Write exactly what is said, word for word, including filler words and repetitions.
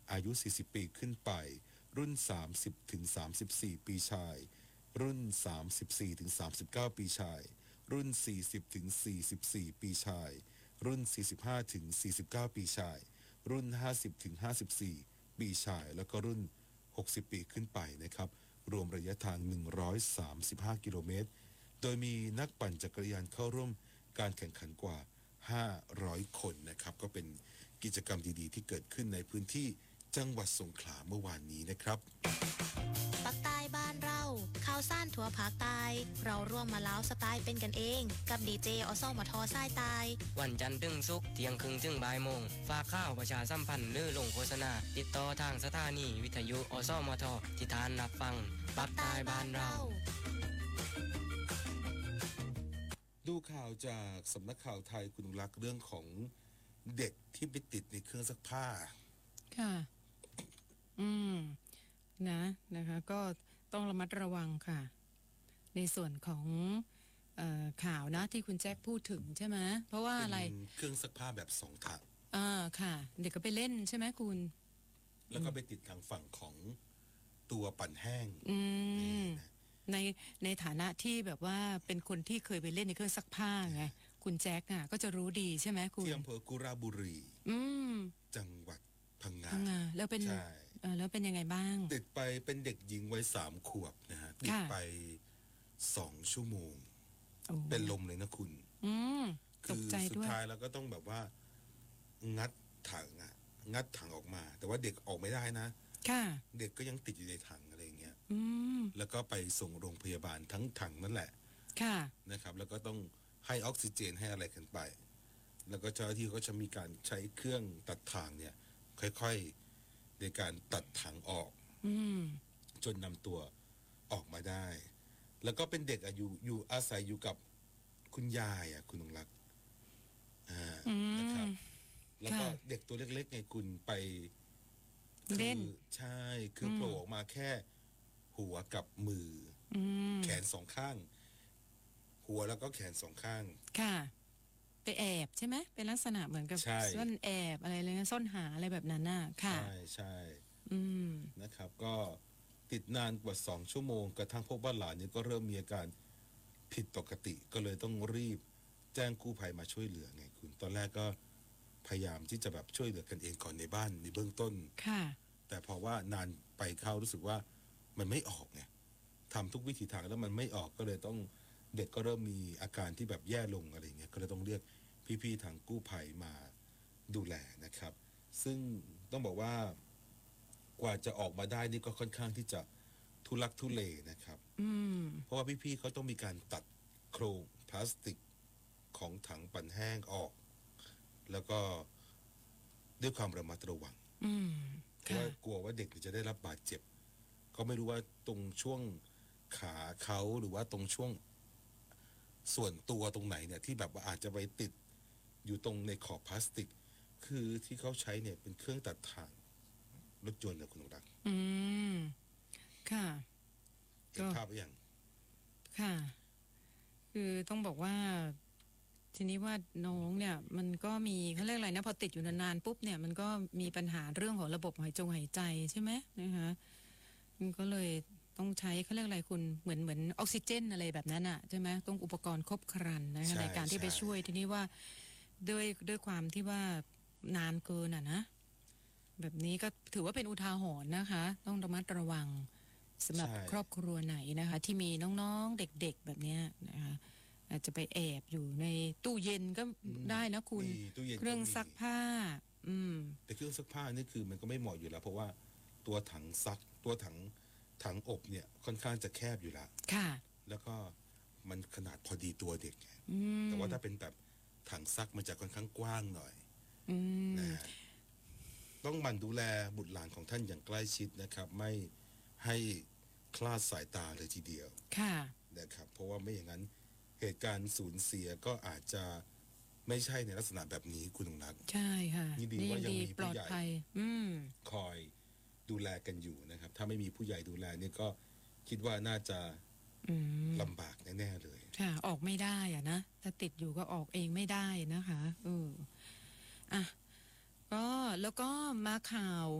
อายุสี่สิบปีขึ้นไปรุ่นสามสิบถึงสามสิบสี่ปีชายรุ่นสามสิบสี่ถึงสามสิบเก้าปีชายรุ่นสี่สิบถึงสี่สิบสี่ปีชายรุ่นสี่สิบห้าถึงสี่สิบเก้าปีชายรุ่นห้าสิบถึงห้าสิบสี่ปีชายแล้วก็รุ่นหกสิบปีขึ้นไปนะครับรวมระยะทางหนึ่งร้อยสามสิบห้ากิโลเมตรโดยมีนักปั่นจักรยานเข้าร่วมการแข่งขันกว่าห้าร้อยคนนะครับก็เป็นกิจกรรมดีๆที่เกิดขึ้นในพื้นที่จังหวัดสงขลาเมื่อวานนี้นะครับปักใต้บ้านเราข่าวซ่านทั่วภาคใต้เราร่วมมาเล้าสไตล์เป็นกันเองกับดีเจอสมทสายตายวันจันทร์ถึงศุกร์เที่ยงครึ่งถึงบ่ายโมงฝากข่าวประชาสัมพันธ์หรือลงโฆษณาติดต่อทางสถานีวิทยุอสมทที่ทานรับฟังปักใต้บ้านเราดูข่าวจากสำนักข่าวไทยคุณลักษ์เรื่องของเด็กที่ไปติดในเครื่องซักผ้าค่ะอืมนะนะคะก็ต้องระมัดระวังค่ะในส่วนของเอ่อข่าวนะที่คุณแจ็คพูดถึงใช่ไหมเพราะว่าอะไรเครื่องซักผ้าแบบสองถังอ่าค่ะเด็กก็ไปเล่นใช่ไหมคุณแล้วก็ไปติดทางฝั่งของตัวปั่นแห้งอืมในในฐานะที่แบบว่าเป็นคนที่เคยไปเล่นในเครื่องซักผ้าไงคุณแจ็คอ่ะก็จะรู้ดีใช่ไหมคุณที่อำเภอกุราบุรีอืมจังหวัดพังงาแล้วเป็นแล้วเป็นยังไงบ้างติดไปเป็นเด็กหญิงวัยสามขวบนะฮะติดไปสองชั่วโมงเป็นลมเลยนะคุณคือสุดท้ายแล้วก็ต้องแบบว่างัดถังอ่ะงัดถังออกมาแต่ว่าเด็กออกไม่ได้นะเด็กก็ยังติดอยู่ในถังอะไรเงี้ยแล้วก็ไปส่งโรงพยาบาลทั้งถังนั่นแหละนะครับแล้วก็ต้องให้ออกซิเจนให้อะไรกันไปแล้วก็เจ้าหน้าที่ก็จะมีการใช้เครื่องตัดถ่างเนี่ยค่อยๆในการตัดถังออกจนนำตัวออกมาได้แล้วก็เป็นเด็กอายุอยู่อาศัยอยู่กับคุณยายอ่ะคุณนงรักอ่านะครับแล้วก็เด็กตัวเล็กๆไงคุณไปเล่นใช่คือโผล่ออกมาแค่หัวกับมือแขนสองข้างหัวแล้วก็แขนสองข้างค่ะไปแอบใช่ไหมเป็นลักษณะเหมือนกับซ่อนแอบอะไรเลยนะซ่อนหาอะไรแบบนั้นน่ะค่ะใช่ใช่นะครับก็ติดนานกว่าสองชั่วโมงกระทั่งพบว่าหลานนี้ก็เริ่มมีอาการผิดปกติก็เลยต้องรีบแจ้งกู้ภัยมาช่วยเหลือไงคุณตอนแรกก็พยายามที่จะแบบช่วยเหลือกันเองก่อนในบ้านในเบื้องต้นค่ะแต่พอว่านานไปเข้ารู้สึกว่ามันไม่ออกไงทำทุกวิถีทางแล้วมันไม่ออกก็เลยต้องเด็กก็เริ่มมีอาการที่แบบแย่ลงอะไรเงี้ยก็เลยต้องเรียกพี่ๆทางกู้ภัยมาดูแลนะครับซึ่งต้องบอกว่ากว่าจะออกมาได้นี่ก็ค่อนข้างที่จะทุลักทุเลนะครับเพราะว่าพี่ๆเขาต้องมีการตัดโครงพลาสติกของถังปั่นแห้งออกแล้วก็ด้วยความระมัดระวังเพราะว่ากลัวว่าเด็กจะได้รับบาดเจ็บก็ไม่รู้ว่าตรงช่วงขาเขาหรือว่าตรงช่วงส่วนตัวตรงไหนเนี่ยที่แบบว่าอาจจะไปติดอยู่ตรงในขอบพลาสติกคือที่เขาใช้เนี่ยเป็นเครื่องตัดถ่างรถยนต์นะคุณรักอืมค่ะเห็นภาพหรือยังค่ะคือต้องบอกว่าทีนี้ว่าน้องเนี่ยมันก็มีเขาเรียกอะไรนะพอติดอยู่นานๆปุ๊บเนี่ยมันก็มีปัญหาเรื่องของระบบหายจงหายใจใช่ไหมนะคะมันก็เลยต้องใช้เขาเรียกอะไรคุณเหมือนเหมือนออกซิเจนอะไรแบบนั้นอ่ะใช่ไหมต้องอุปกรณ์ครบครันนะคะในการที่ไปช่วยทีนี้ว่าด้วยด้วยความที่ว่านานเกินอ่ะนะแบบนี้ก็ถือว่าเป็นอุทาหรณ์นะคะต้องระมัดระวังสำหรับครอบครัวไหนนะคะที่มีน้องๆเด็กๆแบบนี้นะคะอาจจะไปแอบอยู่ในตู้เย็นก็ได้นะคุณเครื่องซักผ้าอืมแต่เครื่องซักผ้านี่คือมันก็ไม่เหมาะอยู่แล้วเพราะว่าตัวถังซักตัวถังถังอบเนี่ยค่อนข้างจะแคบอยู่แล้วค่ะแล้วก็มันขนาดพอดีตัวเด็กแต่ว่าถ้าเป็นแบบถังซักมันจะค่อนข้างกว้างหน่อยนะฮะต้องหมั่นดูแลบุตรหลานของท่านอย่างใกล้ชิดนะครับไม่ให้คลาดสายตาเลยทีเดียวค่ะนะครับเพราะว่าไม่อย่างนั้นเหตุการณ์สูญเสียก็อาจจะไม่ใช่ในลักษณะแบบนี้คุณนักใช่ค่ะนี่ดีว่ายังมีผู้ใหญ่คอยดูแลกันอยู่นะครับถ้าไม่มีผู้ใหญ่ดูแลนี่ก็คิดว่าน่าจะลำบากแน่ๆเลยค่ะออกไม่ได้อ่ะนะถ้าติดอยู่ก็ออกเองไม่ได้นะคะเอออ่ะก็แล้วก็มาข่าว